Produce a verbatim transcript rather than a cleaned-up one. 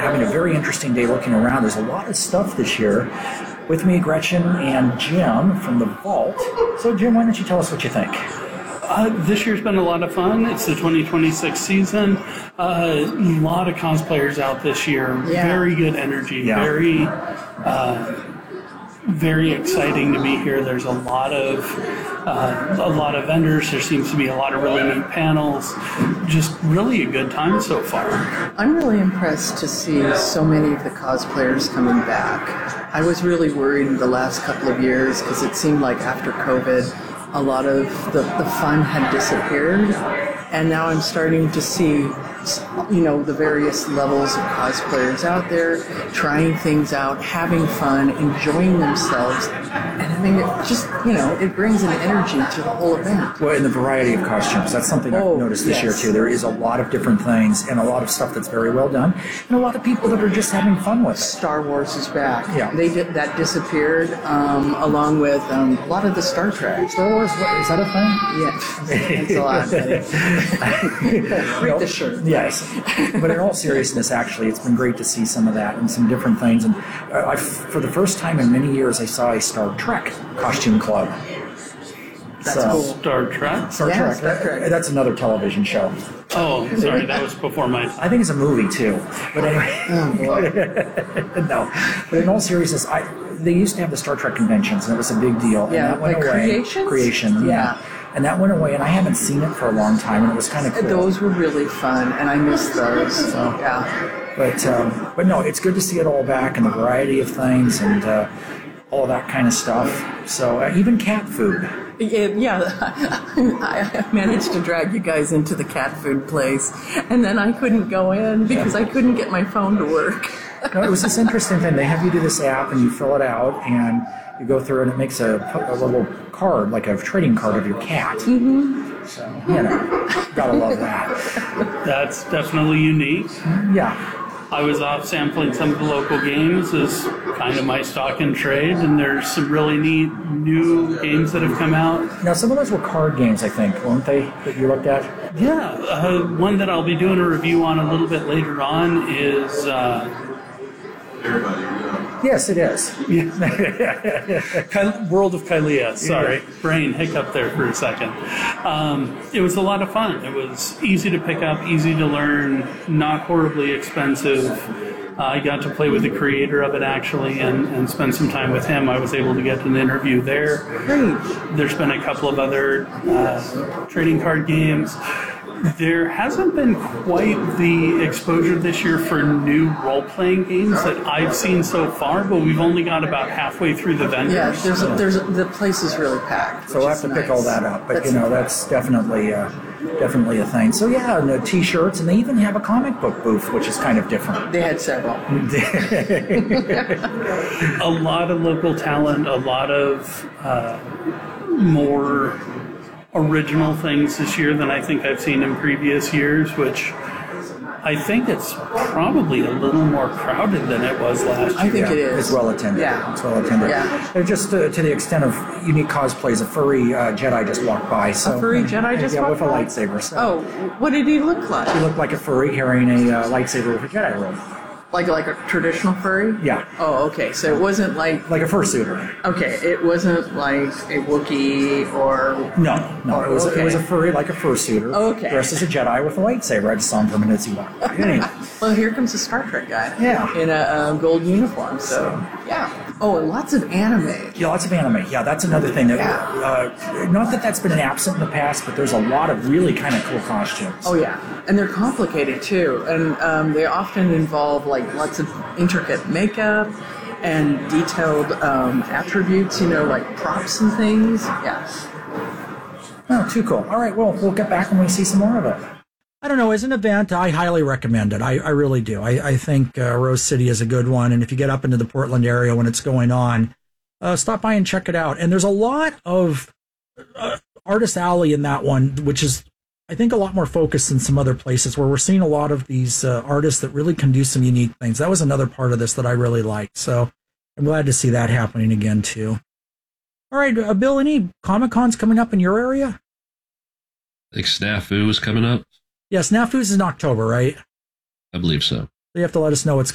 having a very interesting day looking around. There's a lot of stuff this year. With me, Gretchen and Jim from the Vault. So, Jim, why don't you tell us what you think? Uh, this year's been a lot of fun. It's the twenty twenty-six season. Uh, a lot of cosplayers out this year. Yeah. Very good energy. Yeah. Very, uh, very exciting to be here. There's a lot of, uh, a lot of vendors. There seems to be a lot of really neat panels. Just really a good time so far. I'm really impressed to see so many of the cosplayers coming back. I was really worried the last couple of years because it seemed like after COVID, a lot of the, the fun had disappeared, and now I'm starting to see, you know, the various levels of cosplayers out there trying things out, having fun, enjoying themselves, and I mean, it just, you know, it brings an energy to the whole event. Well, in the variety of costumes, that's something Oh, I've noticed this yes. year too. There is a lot of different things and a lot of stuff that's very well done, and a lot of people that are just having fun with it. Star Wars is back. Yeah. They did that disappeared um, along with um, a lot of the Star Trek. Star Wars, what, is that a thing? Yeah, it's a lot. Read the shirt. Yes, but in all seriousness, actually, it's been great to see some of that and some different things. And uh, I, for the first time in many years, I saw a Star Trek costume club. That's So- cool. Star Trek? Star Yeah, Trek. Star Trek. That- that's another television show. Oh, sorry, that was before my time. I think it's a movie too. But anyway, Oh, boy. no. But in all seriousness, I they used to have the Star Trek conventions, and it was a big deal. And Yeah, that went like away. Creations? Creation, yeah. Yeah. And that went away, and I haven't seen it for a long time, and it was kind of cool. Those were really fun, and I miss those. So, yeah. But um, but no, it's good to see it all back and the variety of things and uh, all that kind of stuff. So uh, even cat food. Yeah, yeah. I managed to drag you guys into the cat food place, and then I couldn't go in because I couldn't get my phone to work. No, it was this interesting thing. They have you do this app, and you fill it out, and you go through, and it makes a, a little card, like a trading card of your cat. Mm-hmm. So, you know, gotta love that. That's definitely unique. Yeah. I was off sampling some of the local games as kind of my stock and trade, and there's some really neat new games that have come out. Now, some of those were card games, I think, weren't they, that you looked at? Yeah, uh, one that I'll be doing a review on a little bit later on is uh, Yes, it is. Ky- World of Kylea. Sorry, brain hiccup there for a second. Um, it was a lot of fun. It was easy to pick up, easy to learn, not horribly expensive. Uh, I got to play with the creator of it actually and, and spend some time with him. I was able to get an interview there. Great. There's been a couple of other uh, trading card games. There hasn't been quite the exposure this year for new role-playing games that I've seen so far, but we've only got about halfway through the vendors. Yeah, there's a, there's a, the place is really packed. So we'll have which to is pick all nice. that up. But, That's- you know, that's definitely uh, definitely a thing. So, yeah, and the T-shirts, and they even have a comic book booth, which is kind of different. They had several. A lot of local talent, a lot of uh, more original things this year than I think I've seen in previous years, which I think it's probably a little more crowded than it was last year. I think Yeah, it is. It's well attended. Yeah. It's well attended. Yeah. Uh, Just uh, to the extent of unique cosplays, a furry uh, Jedi just walked by. So, A furry Jedi just yeah, walked with a by? lightsaber. So. Oh, what did he look like? He looked like a furry carrying a uh, lightsaber with a Jedi robe. Like like a traditional furry? Yeah. Oh, okay. So it wasn't like Like a fursuiter. okay, it wasn't like a Wookiee or No, no, it was, Okay. it was a furry like a fursuiter. Okay. Dressed as a Jedi with a lightsaber. I just saw him from as he walked by. Anyway. well, here comes a Star Trek guy. Yeah. In a um, gold uniform. So yeah. Oh, and lots of anime. Yeah, lots of anime. Yeah, that's another thing. That, Yeah. uh, not that that's been absent in the past, but there's a lot of really kind of cool costumes. Oh yeah, and they're complicated too, and um, they often involve like lots of intricate makeup and detailed um, attributes. You know, like props and things. Yeah. Oh, too cool. All right, well, we'll get back when we see some more of it. I don't know, as an event, I highly recommend it. I, I really do. I, I think uh, Rose City is a good one, and if you get up into the Portland area when it's going on, uh, stop by and check it out. And there's a lot of uh, Artist Alley in that one, which is, I think, a lot more focused than some other places where we're seeing a lot of these uh, artists that really can do some unique things. That was another part of this that I really liked. So I'm glad to see that happening again, too. All right, uh, Bill, any Comic-Cons coming up in your area? I think Snafu is coming up. Yeah, Snafu's in October, right? I believe so. You have to let us know what's